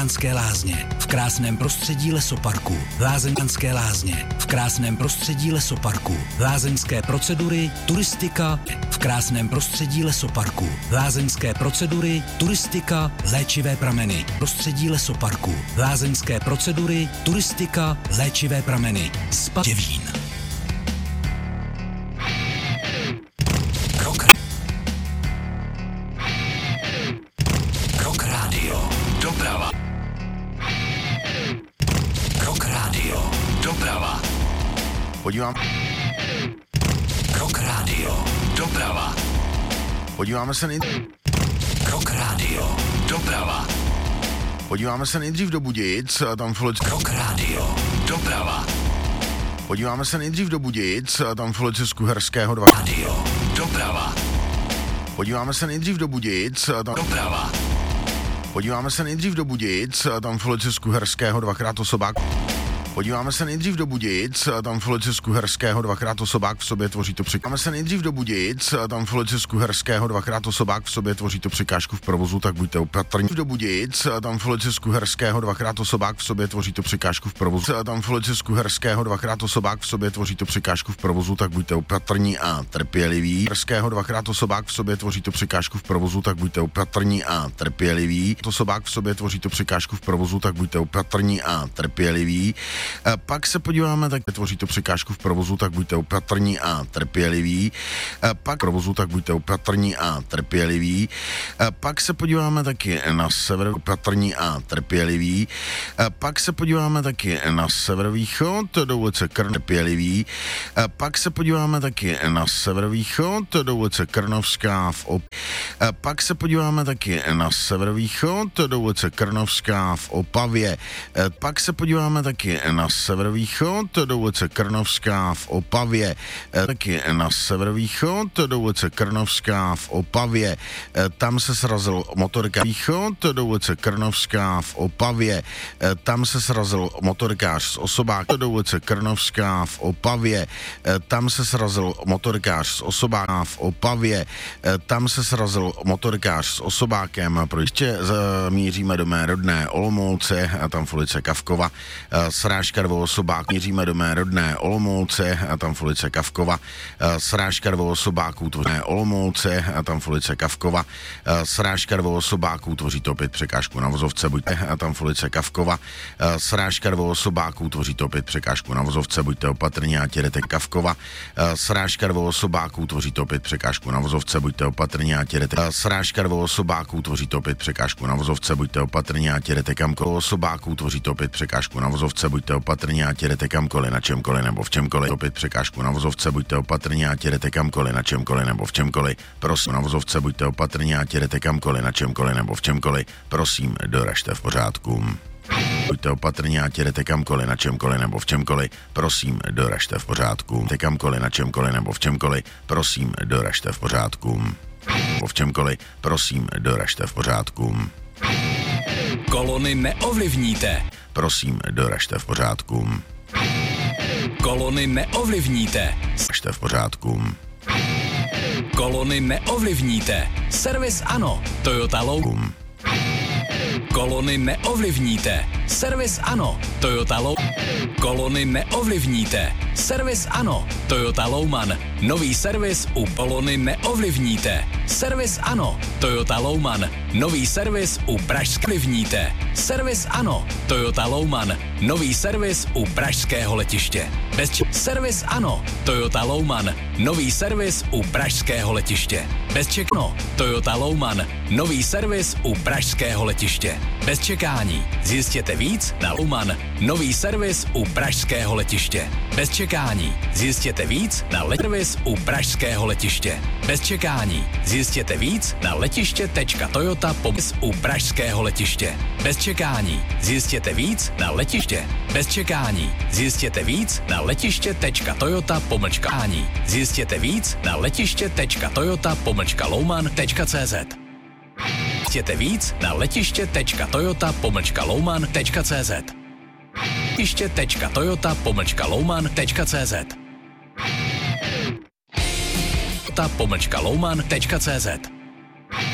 Lázeňanské lázně v krásném prostředí lesoparku. Lázeňanské lázně v krásném prostředí lesoparku. Lázeňské procedury, turistika v krásném prostředí lesoparku. Lázeňské procedury, turistika, léčivé prameny. Prostředí lesoparku. Lázeňské procedury, turistika, léčivé prameny. Spa Děvín. Rock Radio. Doprava. Rock Radio. Doprava. Rock Radio. Doprava. Podíváme se Rock Radio. Doprava. Podíváme se nejdřív do Budějic, tam v ulici Rock Radio. Doprava. Podíváme se nejdřív do Budějic, tam v ulici Skuherského 2. Radio. Doprava. Podíváme se nejdřív do Budějic, tam Doprava. Podíváme se nejdřív do Budějic, tam v ulici Skuherského 2x osobák. Podíváme se nejdřív do Budějic, tam v ulici Skuherského 2x osobák v sobě tvoří to Podíváme se nejdřív do Budějic, tam v ulici Skuherského 2x osobák v sobě tvoří to překážku v provozu, tak buďte opatrní. Do Budějic, tam v ulici Skuherského 2x osobák v sobě tvoří to překážku v provozu. Tam v ulici Skuherského 2x osobák v sobě tvoří to překážku v provozu, tak buďte opatrní a trpěliví. Skuherského 2x osobák v sobě tvoří to překážku v provozu, tak buďte opatrní a trpěliví. Osobák v sobě tvoří to překážku v provozu, tak buďte opatrní a trpěliví. Pak se podíváme, tak tvoří to překážku v provozu, tak buďte opatrní a trpěliví. Pak provozu, tak buďte opatrní a trpěliví. Pak se podíváme taky na sever, opatrní a trpěliví. Pak se podíváme taky na severovýchod, do ulice trpěliví. Pak se podíváme taky na severovýchod, do ulice Krnovská Pak se podíváme taky na severovýchod, do ulice Krnovská v Opavě. Pak se podíváme taky na severovýchod, do ulice Krnovská v Opavě. Taky na severovýchod, do ulice Krnovská v Opavě. Tam se srazil motorkář. Východ, do ulice Krnovská v Opavě. Tam se srazil motorkář s osobákem. Do ulice Krnovská v Opavě. Tam se srazil motorkář s osobákem v Opavě. Tam se srazil motorkář s osobákem. Prostě míříme do mé rodné Olomouce, a tam v ulice Kavkova. Srážka dvou osobáků. Míříme do mé rodné Olomouce, a tam v ulice Kavkova. Srážka dvou osobáků tvoří Olomouce, a tam v ulice Kavkova. Srážka dvou osobáků tvoří to opět překážku na vozovce, buďte, a tam v ulice Kavkova. Srážka dvou osobáků tvoří to opět překážku na vozovce, buďte opatrní, ať jedete Kavkova. Srážka dvou osobáků tvoří to opět překážku na vozovce, buďte opatrní, ať jedete. Srážka dvou osobáků tvoří to opět překážku na vozovce, buďte opatrní, ať jedete kamkoliv. Osobáků tvoří to opět překážku na vozovce, buďte opatrní, ať jedete kamkoliv, na čemkoliv nebo v čemkoliv. Opět překážku na vozovce, buďte opatrní, ať jedete kamkoliv, na čemkoliv nebo v čemkoliv. Prosím, na vozovce, buďte opatrní, ať jedete kamkoliv, na čemkoliv nebo v čemkoliv. Prosím, doražte v pořádku. Buďte opatrní, ať jedete kamkoliv, na čemkoliv nebo v čemkoliv. Prosím, doražte v pořádku. Jdete kamkoliv, na čemkoliv nebo v čemkoliv. Prosím, doražte v pořádku. V čemkoliv, prosím, doražte v pořádku. Kolony neovlivníte. Prosím, doražte v pořádku. Kolony neovlivníte. Doražte v pořádku. Kolony neovlivníte. Servis ano. Toyota Low. Kolony neovlivníte. Servis ano. Toyota Low. Kolony neovlivníte. Servis ano. Toyota Lowman. Nový servis u kolony neovlivníte. Servis ano. Toyota Lowman. Nový servis u pražské ovlivníte. Servis ano. Toyota Lowman. Nový servis u pražského letiště. Servis ano. Toyota Lowman. Nový servis u pražského letiště. Bez čekno. Toyota Lowman. Nový servis u pražského letiště. Bez čekání. Zjistěte víc na Lowman. Nový servis u pražského letiště. Bez čekání. Zjistěte víc na servis u pražského letiště. Bez čekání. Zjistěte víc na letiště.toyota u pražského letiště. Bez čekání. Zjistěte víc na letiště. Bez čekání. Zjistěte víc na letiště.toyota pomlčkání. Zjistěte víc na letiště.toyota pomlčka-lowman.cz. Zjistěte víc na letiště.toyota pomlčka-lowman.cz. Letiště.toyota pomlčka-lowman.cz. Lowman.cz.